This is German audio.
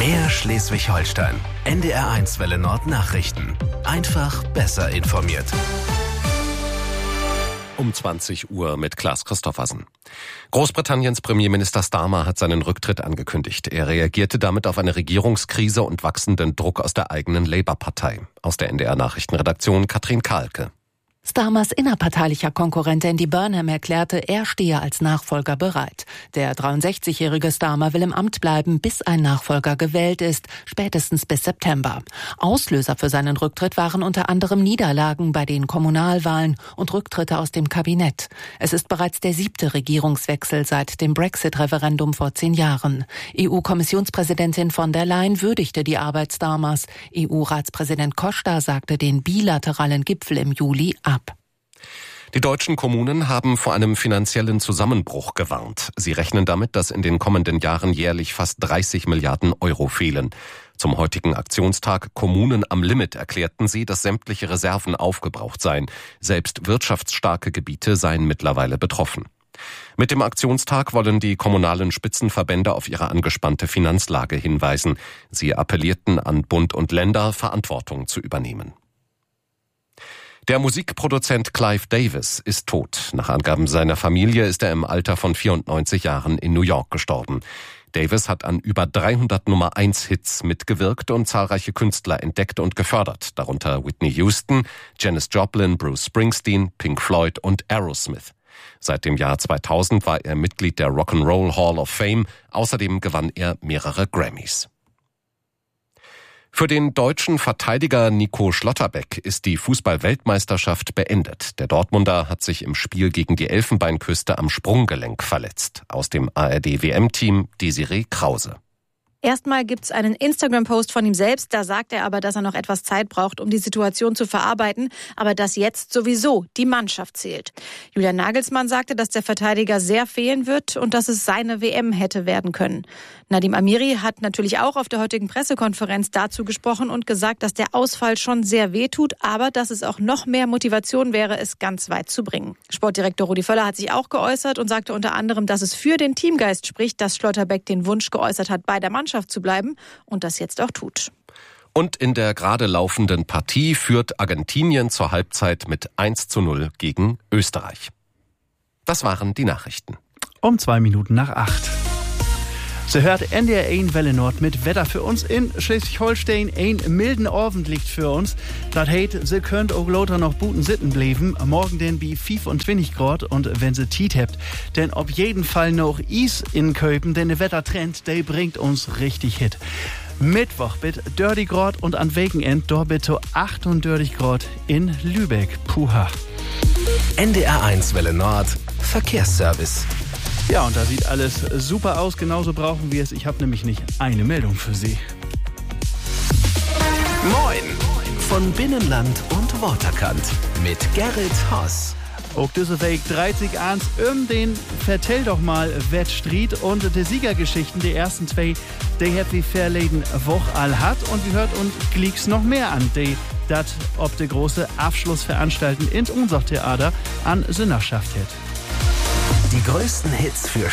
Mehr Schleswig-Holstein. NDR1 Welle Nord Nachrichten. Einfach besser informiert. Um 20 Uhr mit Klaas Christoffersen. Großbritanniens Premierminister Starmer hat seinen Rücktritt angekündigt. Er reagierte damit auf eine Regierungskrise und wachsenden Druck aus der eigenen Labour-Partei. Aus der NDR-Nachrichtenredaktion Katrin Kahlke. Starmers innerparteilicher Konkurrent Andy Burnham erklärte, er stehe als Nachfolger bereit. Der 63-jährige Starmer will im Amt bleiben, bis ein Nachfolger gewählt ist, spätestens bis September. Auslöser für seinen Rücktritt waren unter anderem Niederlagen bei den Kommunalwahlen und Rücktritte aus dem Kabinett. Es ist bereits der 7. Regierungswechsel seit dem Brexit-Referendum vor 10 Jahren. EU-Kommissionspräsidentin von der Leyen würdigte die Arbeit Starmers. EU-Ratspräsident Costa sagte den bilateralen Gipfel im Juli ab. Die deutschen Kommunen haben vor einem finanziellen Zusammenbruch gewarnt. Sie rechnen damit, dass in den kommenden Jahren jährlich fast 30 Milliarden Euro fehlen. Zum heutigen Aktionstag Kommunen am Limit erklärten sie, dass sämtliche Reserven aufgebraucht seien. Selbst wirtschaftsstarke Gebiete seien mittlerweile betroffen. Mit dem Aktionstag wollen die kommunalen Spitzenverbände auf ihre angespannte Finanzlage hinweisen. Sie appellierten an Bund und Länder, Verantwortung zu übernehmen. Der Musikproduzent Clive Davis ist tot. Nach Angaben seiner Familie ist er im Alter von 94 Jahren in New York gestorben. Davis hat an über 300 Nummer-1-Hits mitgewirkt und zahlreiche Künstler entdeckt und gefördert, darunter Whitney Houston, Janis Joplin, Bruce Springsteen, Pink Floyd und Aerosmith. Seit dem Jahr 2000 war er Mitglied der Rock'n'Roll Hall of Fame. Außerdem gewann er mehrere Grammys. Für den deutschen Verteidiger Nico Schlotterbeck ist die Fußball-Weltmeisterschaft beendet. Der Dortmunder hat sich im Spiel gegen die Elfenbeinküste am Sprunggelenk verletzt. Aus dem ARD-WM-Team Desiree Krause. Erstmal gibt's einen Instagram-Post von ihm selbst. Da sagt er aber, dass er noch etwas Zeit braucht, um die Situation zu verarbeiten. Aber dass jetzt sowieso die Mannschaft zählt. Julian Nagelsmann sagte, dass der Verteidiger sehr fehlen wird und dass es seine WM hätte werden können. Nadim Amiri hat natürlich auch auf der heutigen Pressekonferenz dazu gesprochen und gesagt, dass der Ausfall schon sehr wehtut, aber dass es auch noch mehr Motivation wäre, es ganz weit zu bringen. Sportdirektor Rudi Völler hat sich auch geäußert und sagte unter anderem, dass es für den Teamgeist spricht, dass Schlotterbeck den Wunsch geäußert hat, bei der Mannschaft zu bleiben und das jetzt auch tut. Und in der gerade laufenden Partie führt Argentinien zur Halbzeit mit 1:0 gegen Österreich. Das waren die Nachrichten. Um 8:02. Sie hört NDR1 Welle Nord mit Wetter für uns in Schleswig-Holstein. Ein milden Abend liegt für uns. Das heißt, sie könnt auch lauter noch guten Sitten bleiben. Morgen denn bei 25 Grad und wenn sie Tiet habt, denn auf jeden Fall noch Eis in Köpen, denn der Wettertrend, der bringt uns richtig Hit. Mittwoch mit 30 Grad und an Wochenende dort bitte 38 Grad in Lübeck. Puha. NDR1 Welle Nord Verkehrsservice. Ja, und da sieht alles super aus. Genauso brauchen wir es. Ich habe nämlich nicht eine Meldung für Sie. Moin von Binnenland und Waterkant mit Gerrit Hoss. Auch diese Weg 30 ans den Vertell doch mal Wettstried und die Siegergeschichten, die ersten zwei, die Happy Fairleden Woche all hat. Und wir hört uns Glicks noch mehr an, die dat ob die große Abschlussveranstaltung ins Unsachtheater an Sinnerschaft hat. Die größten Hits für